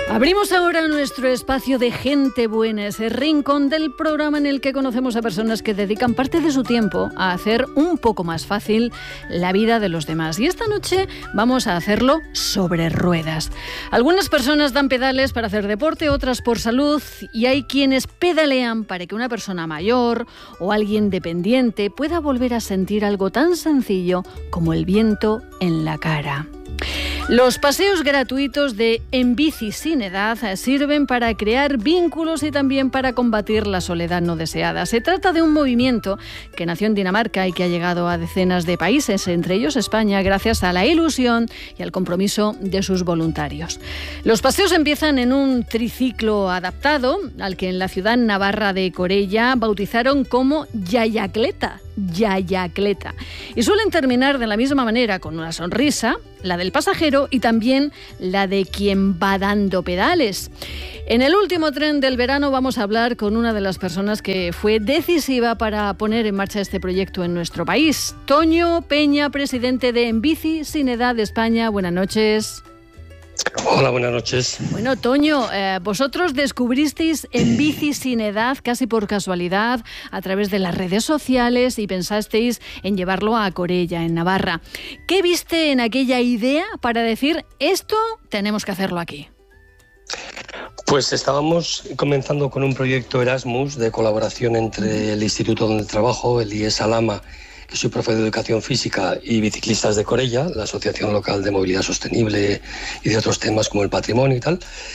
Abrimos ahora nuestro espacio de Gente Buena, ese rincón del programa en el que conocemos a personas que dedican parte de su tiempo a hacer un poco más fácil la vida de los demás. Y esta noche vamos a hacerlo sobre ruedas. Algunas personas dan pedales para hacer deporte, otras por salud, y hay quienes pedalean para que una persona mayor o alguien dependiente pueda volver a sentir algo tan sencillo como el viento en la cara. Los paseos gratuitos de En Bici Sin Edad sirven para crear vínculos y también para combatir la soledad no deseada. Se trata de un movimiento que nació en Dinamarca y que ha llegado a decenas de países, entre ellos España, gracias a la ilusión y al compromiso de sus voluntarios. Los paseos empiezan en un triciclo adaptado, al que en la ciudad navarra de Corella bautizaron como Yayacleta. Y suelen terminar de la misma manera, con una sonrisa, la del pasajero y también la de quien va dando pedales. En el último tren del verano vamos a hablar con una de las personas que fue decisiva para poner en marcha este proyecto en nuestro país. Toño Peña, presidente de En Bici Sin Edad de España. Buenas noches. Hola, buenas noches. Bueno, Toño, vosotros descubristeis En Bici Sin Edad casi por casualidad a través de las redes sociales y pensasteis en llevarlo a Corella, en Navarra. ¿Qué viste en aquella idea para decir esto tenemos que hacerlo aquí? Pues estábamos comenzando con un proyecto Erasmus de colaboración entre el instituto donde trabajo, el IES Alama, que soy profe de Educación Física, y Biciclistas de Corella, la Asociación Local de Movilidad Sostenible y de otros temas como el patrimonio y tal.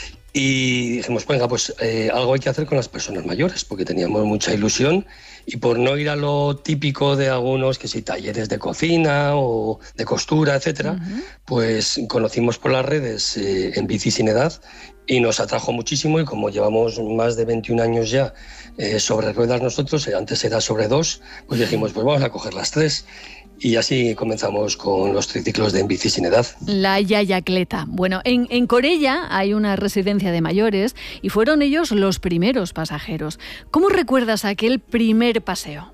Y dijimos, venga, pues algo hay que hacer con las personas mayores, porque teníamos mucha ilusión, y por no ir a lo típico de algunos, que si talleres de cocina o de costura, etcétera, pues conocimos por las redes En Bici Sin Edad, y nos atrajo muchísimo, y como llevamos más de 21 años ya sobre ruedas nosotros, antes era sobre dos, pues dijimos, pues vamos a coger las tres. Y así comenzamos con los triciclos de En Bici Sin Edad. La Yayacleta. Bueno, en Corella hay una residencia de mayores y fueron ellos los primeros pasajeros. ¿Cómo recuerdas aquel primer paseo?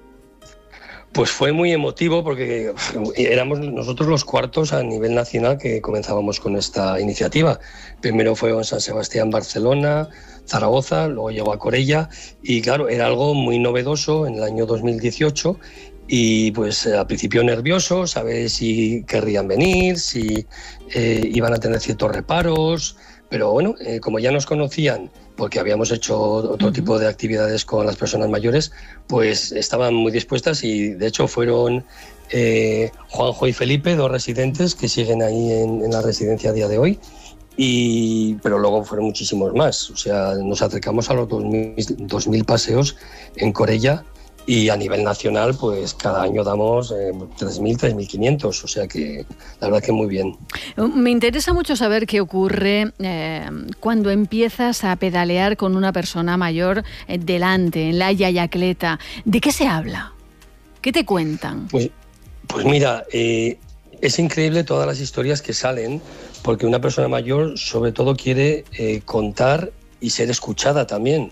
Pues fue muy emotivo porque éramos nosotros los cuartos a nivel nacional que comenzábamos con esta iniciativa. Primero fue en San Sebastián, Barcelona, Zaragoza, luego llegó a Corella, y claro, era algo muy novedoso en el año 2018. Y pues al principio nervioso, saber si querrían venir, si iban a tener ciertos reparos, pero bueno, como ya nos conocían, porque habíamos hecho otro tipo de actividades con las personas mayores, pues estaban muy dispuestas, y de hecho fueron Juanjo y Felipe, dos residentes que siguen ahí en la residencia a día de hoy, pero luego fueron muchísimos más. O sea, nos acercamos a los 2.000 paseos en Corella. Y a nivel nacional, pues cada año damos 3.000, 3.500, o sea que la verdad que muy bien. Me interesa mucho saber qué ocurre cuando empiezas a pedalear con una persona mayor delante, en la Yayacleta. ¿De qué se habla? ¿Qué te cuentan? Pues mira, es increíble todas las historias que salen, porque una persona mayor sobre todo quiere contar y ser escuchada también.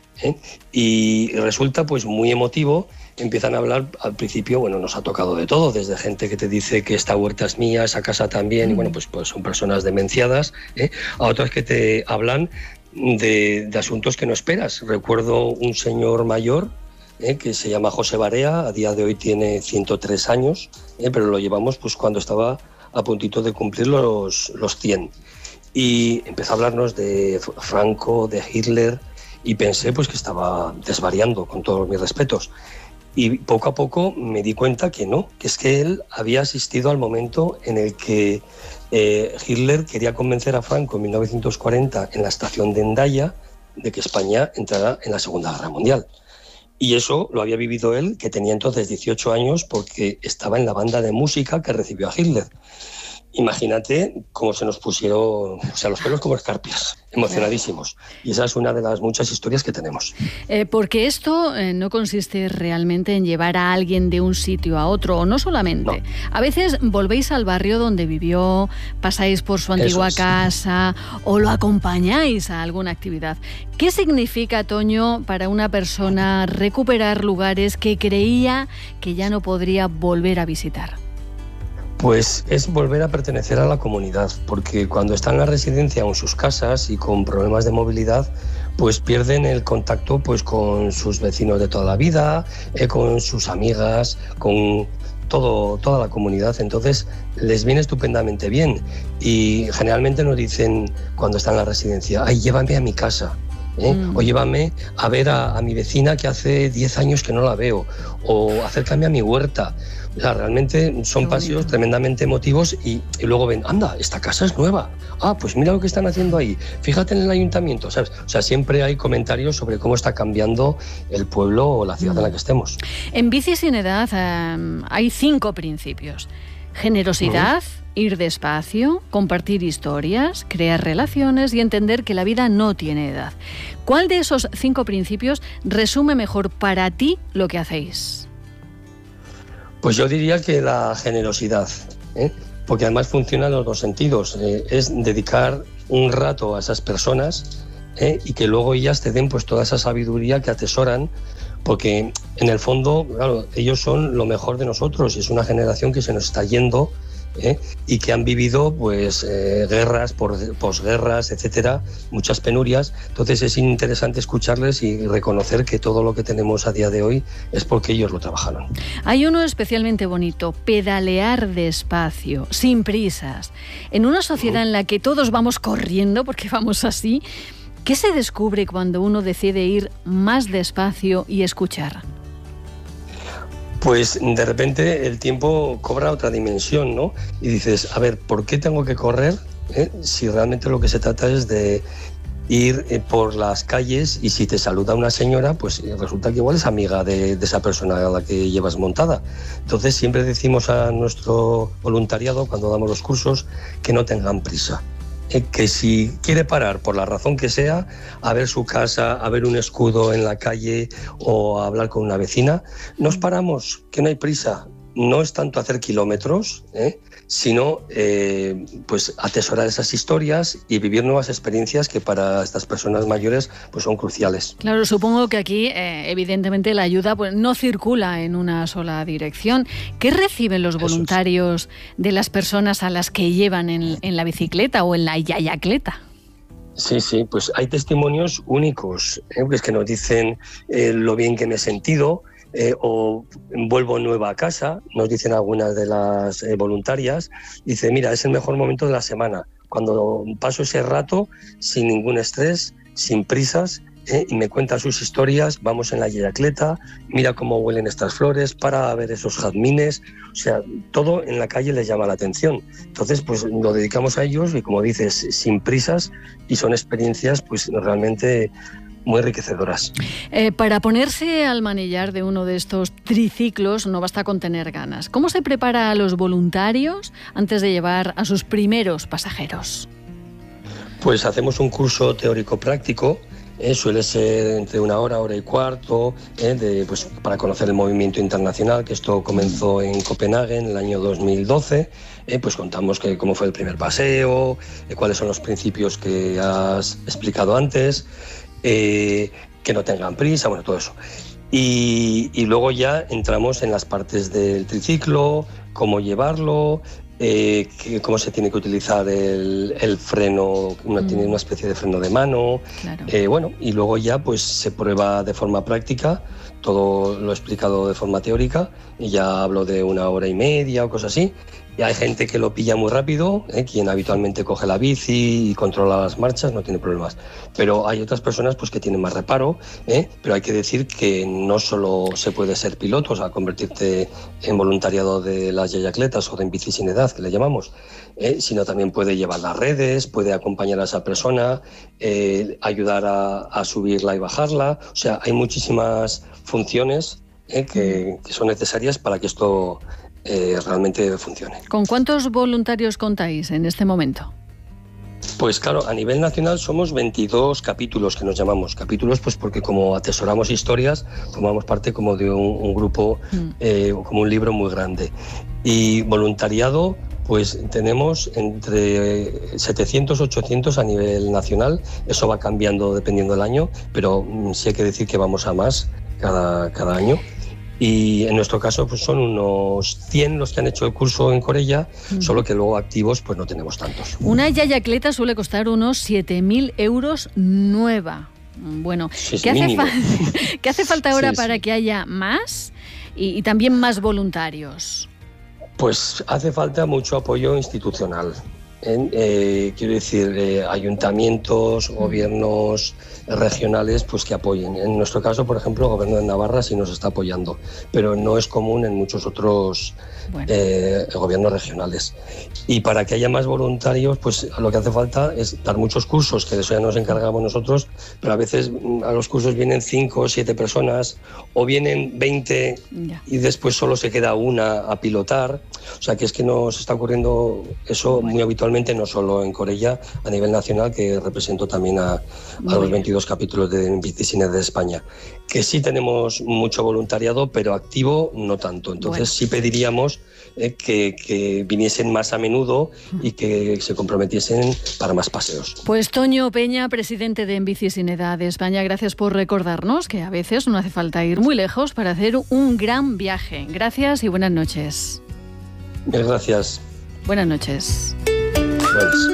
Y resulta pues muy emotivo. Empiezan a hablar al principio, bueno, nos ha tocado de todo, desde gente que te dice que esta huerta es mía, esa casa también, y bueno, pues son personas demenciadas, a otras que te hablan de asuntos que no esperas. Recuerdo un señor mayor que se llama José Barea, a día de hoy tiene 103 años, pero lo llevamos pues cuando estaba a puntito de cumplir los 100, y empezó a hablarnos de Franco, de Hitler, y pensé pues que estaba desvariando, con todos mis respetos. Y poco a poco me di cuenta que no, que es que él había asistido al momento en el que Hitler quería convencer a Franco en 1940 en la estación de Hendaya de que España entrara en la Segunda Guerra Mundial. Y eso lo había vivido él, que tenía entonces 18 años, porque estaba en la banda de música que recibió a Hitler. Imagínate cómo se nos pusieron, o sea, los pelos como escarpias, emocionadísimos. Y esa es una de las muchas historias que tenemos. Porque esto no consiste realmente en llevar a alguien de un sitio a otro, o no solamente. No. A veces volvéis al barrio donde vivió, pasáis por su antigua casa, o lo acompañáis a alguna actividad. ¿Qué significa, Toño, para una persona recuperar lugares que creía que ya no podría volver a visitar? Pues es volver a pertenecer a la comunidad, porque cuando están en la residencia o en sus casas y con problemas de movilidad, pues pierden el contacto pues con sus vecinos de toda la vida, con sus amigas, con toda la comunidad. Entonces les viene estupendamente bien y generalmente nos dicen cuando están en la residencia: ay, llévame a mi casa. O llévame a ver a mi vecina que hace 10 años que no la veo, o acércame a mi huerta. O sea, realmente son paseos tremendamente emotivos y luego ven: anda, esta casa es nueva, pues mira lo que están haciendo ahí, fíjate en el ayuntamiento, ¿sabes? O sea, siempre hay comentarios sobre cómo está cambiando el pueblo o la ciudad en la que estemos. En Bici sin Edad hay 5 principios: generosidad, ir despacio, compartir historias, crear relaciones y entender que la vida no tiene edad. ¿Cuál de esos 5 principios resume mejor para ti lo que hacéis? Pues yo diría que la generosidad, porque además funciona en los 2 sentidos. Es dedicar un rato a esas personas y que luego ellas te den pues toda esa sabiduría que atesoran, porque en el fondo, claro, ellos son lo mejor de nosotros y es una generación que se nos está yendo y que han vivido pues guerras, posguerras, etcétera, muchas penurias. Entonces es interesante escucharles y reconocer que todo lo que tenemos a día de hoy es porque ellos lo trabajaron. Hay uno especialmente bonito: pedalear despacio, sin prisas. En una sociedad en la que todos vamos corriendo, porque vamos así, ¿qué se descubre cuando uno decide ir más despacio y escuchar? Pues de repente el tiempo cobra otra dimensión, ¿no? Y dices: a ver, ¿por qué tengo que correr? Si realmente lo que se trata es de ir por las calles y si te saluda una señora, pues resulta que igual es amiga de esa persona a la que llevas montada. Entonces siempre decimos a nuestro voluntariado, cuando damos los cursos, que no tengan prisa. Que si quiere parar por la razón que sea, a ver su casa, a ver un escudo en la calle o a hablar con una vecina, nos paramos, que no hay prisa. No es tanto hacer kilómetros, sino pues atesorar esas historias y vivir nuevas experiencias que para estas personas mayores pues son cruciales. Claro, supongo que aquí evidentemente la ayuda pues no circula en una sola dirección. ¿Qué reciben los voluntarios de las personas a las que llevan en la bicicleta o en la yayacleta? Sí, pues hay testimonios únicos, pues que nos dicen lo bien que me he sentido, o vuelvo nueva a casa, nos dicen algunas de las voluntarias. Dice: mira, es el mejor momento de la semana, cuando paso ese rato sin ningún estrés, sin prisas, y me cuentan sus historias. Vamos en la yayacleta, mira cómo huelen estas flores, para a ver esos jazmines. O sea, todo en la calle les llama la atención. Entonces, pues lo dedicamos a ellos y, como dices, sin prisas, y son experiencias pues realmente muy enriquecedoras. Para ponerse al manillar de uno de estos triciclos no basta con tener ganas. ¿Cómo se prepara a los voluntarios antes de llevar a sus primeros pasajeros? Pues hacemos un curso teórico-práctico. Suele ser entre 1 hora, 1 hora y cuarto, pues para conocer el movimiento internacional, que esto comenzó en Copenhague en el año 2012. Pues contamos cómo fue el primer paseo, cuáles son los principios que has explicado antes, que no tengan prisa, bueno, todo eso. Y luego ya entramos en las partes del triciclo, cómo llevarlo, cómo se tiene que utilizar el freno, tiene una especie de freno de mano. Claro. Y luego ya pues se prueba de forma práctica. Todo lo he explicado de forma teórica y ya hablo de 1 hora y media o cosas así. Y hay gente que lo pilla muy rápido, quien habitualmente coge la bici y controla las marchas, no tiene problemas. Pero hay otras personas pues que tienen más reparo, pero hay que decir que no solo se puede ser piloto, o sea, convertirte en voluntariado de las yayacletas o de Bici sin Edad, que le llamamos, sino también puede llevar las redes, puede acompañar a esa persona, ayudar a subirla y bajarla. O sea, hay muchísimas funciones que son necesarias para que esto realmente funcione. ¿Con cuántos voluntarios contáis en este momento? Pues claro, a nivel nacional somos 22 capítulos, que nos llamamos capítulos, pues porque como atesoramos historias, formamos parte como de un grupo, como un libro muy grande. Y voluntariado, pues tenemos entre 700 y 800 a nivel nacional. Eso va cambiando dependiendo del año, pero sí hay que decir que vamos a más cada año. Y en nuestro caso pues son unos 100 los que han hecho el curso en Corella, solo que luego activos pues no tenemos tantos. Una yayacleta suele costar unos 7.000 euros nueva. Bueno, Sí, ¿qué hace falta ahora Sí. para que haya más y también más voluntarios? Pues hace falta mucho apoyo institucional. Quiero decir, ayuntamientos, gobiernos regionales, pues que apoyen. En nuestro caso, por ejemplo, el Gobierno de Navarra sí nos está apoyando, pero no es común en muchos otros gobiernos regionales. Y para que haya más voluntarios, pues lo que hace falta es dar muchos cursos, que de eso ya nos encargamos nosotros, pero a veces a los cursos vienen 5 o 7 personas, o vienen 20 y después solo se queda una a pilotar. O sea, que es que nos está ocurriendo eso muy habitualmente, no solo en Corella, a nivel nacional, que represento también a los 22 capítulos de Bicicine de España. Que sí tenemos mucho voluntariado, pero activo no tanto. Entonces sí pediríamos que viniesen más a menudo y que se comprometiesen para más paseos. Pues Toño Peña, presidente de Bicicine de España, gracias por recordarnos que a veces no hace falta ir muy lejos para hacer un gran viaje. Gracias y buenas noches. Gracias. Buenas noches. Buenas.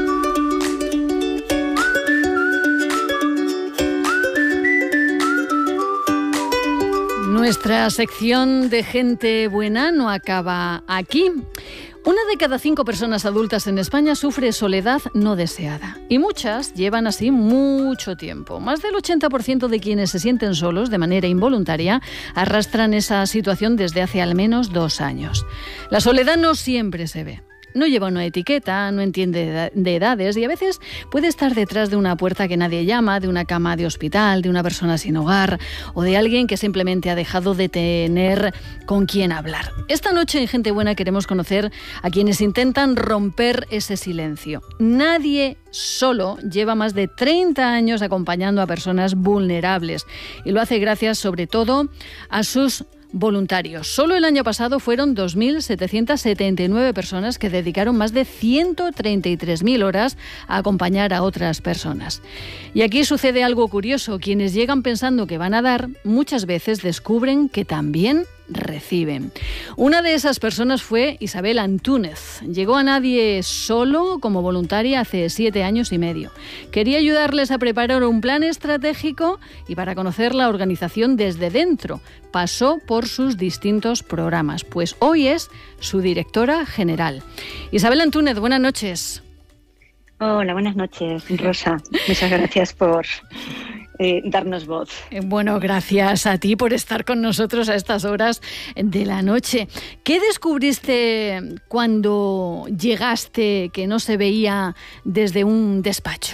Nuestra sección de gente buena no acaba aquí. 1 de cada 5 personas adultas en España sufre soledad no deseada y muchas llevan así mucho tiempo. Más del 80% de quienes se sienten solos de manera involuntaria arrastran esa situación desde hace al menos 2 años. La soledad no siempre se ve. No lleva una etiqueta, no entiende de edades y a veces puede estar detrás de una puerta que nadie llama, de una cama de hospital, de una persona sin hogar o de alguien que simplemente ha dejado de tener con quién hablar. Esta noche en Gente Buena queremos conocer a quienes intentan romper ese silencio. Nadie solo lleva más de 30 años acompañando a personas vulnerables y lo hace gracias sobre todo a sus voluntarios. Solo el año pasado fueron 2.779 personas que dedicaron más de 133.000 horas a acompañar a otras personas. Y aquí sucede algo curioso. Quienes llegan pensando que van a dar, muchas veces descubren que también reciben. Una de esas personas fue Isabel Antúnez. Llegó a Nadie Solo como voluntaria hace 7 años y medio. Quería ayudarles a preparar un plan estratégico y para conocer la organización desde dentro. Pasó por sus distintos programas, pues hoy es su directora general. Isabel Antúnez, buenas noches. Hola, buenas noches, Rosa. Muchas gracias por darnos voz. Bueno, gracias a ti por estar con nosotros a estas horas de la noche. ¿Qué descubriste cuando llegaste que no se veía desde un despacho?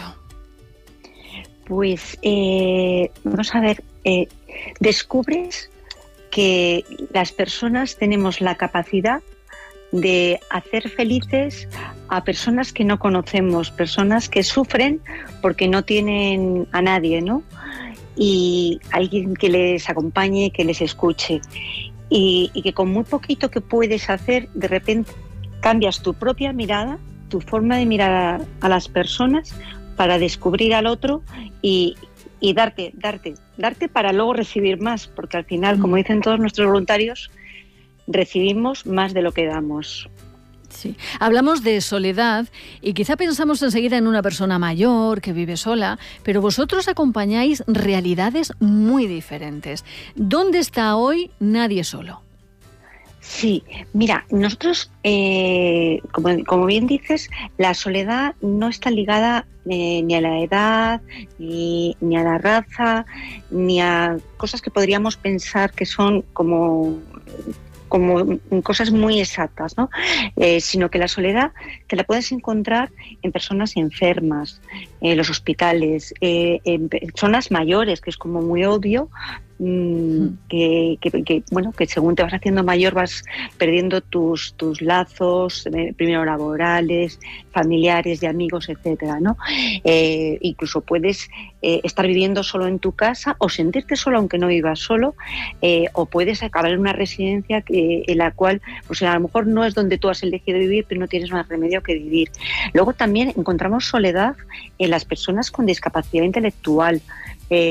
Pues vamos a ver, descubres que las personas tenemos la capacidad de hacer felices a personas que no conocemos, personas que sufren porque no tienen a nadie, ¿no? Y alguien que les acompañe, que les escuche. Y que con muy poquito que puedes hacer, de repente cambias tu propia mirada, tu forma de mirar a las personas para descubrir al otro y darte para luego recibir más, porque al final, como dicen todos nuestros voluntarios, recibimos más de lo que damos. Sí. Hablamos de soledad y quizá pensamos enseguida en una persona mayor que vive sola, pero vosotros acompañáis realidades muy diferentes. ¿Dónde está hoy Nadie Solo? Sí, mira, nosotros, como bien dices, la soledad no está ligada ni a la edad, ni a la raza, ni a cosas que podríamos pensar que son como cosas muy exactas, ¿no? Sino que la soledad te la puedes encontrar en personas enfermas, en los hospitales, en personas mayores, que es como muy obvio, que según te vas haciendo mayor vas perdiendo tus lazos, primero laborales, familiares, de amigos, etcétera, ¿no? Incluso puedes estar viviendo solo en tu casa o sentirte solo aunque no vivas solo, o puedes acabar en una residencia en la cual pues a lo mejor no es donde tú has elegido vivir, pero no tienes más remedio que vivir. Luego también encontramos soledad en las personas con discapacidad intelectual,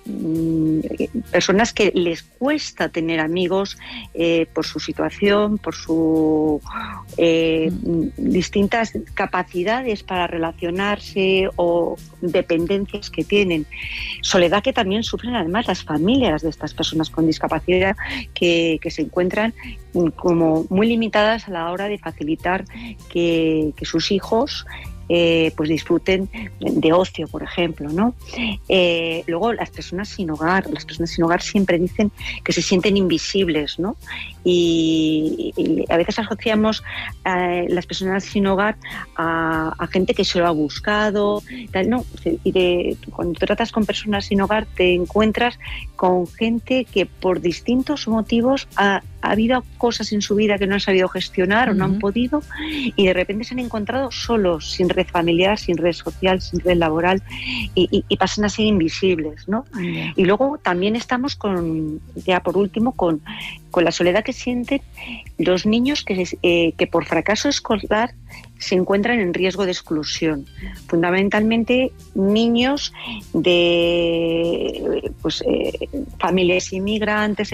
personas que les cuesta tener amigos por su situación, por su distintas capacidades para relacionarse o dependencias que tienen. Soledad que también sufren además las familias de estas personas con discapacidad que se encuentran como muy limitadas a la hora de facilitar que sus hijos pues disfruten de ocio, por ejemplo, ¿no? Luego las personas sin hogar siempre dicen que se sienten invisibles, ¿no? Y a veces asociamos a las personas sin hogar a gente que se lo ha buscado, tal, no. Cuando tratas con personas sin hogar te encuentras con gente que por distintos motivos ha habido cosas en su vida que no han sabido gestionar o no han podido, y de repente se han encontrado solos, sin red familiar, sin red social, sin red laboral, y pasan a ser invisibles, ¿no? Y luego también estamos ya por último, con la soledad que sienten los niños que por fracaso escolar se encuentran en riesgo de exclusión. Fundamentalmente niños de familias inmigrantes,